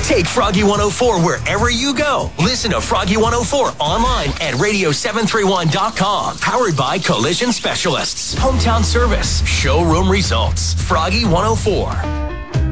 Take Froggy 104 wherever you go. Listen to Froggy 104 online at radio731.com. Powered by Collision Specialists. Hometown service. Showroom results. Froggy 104.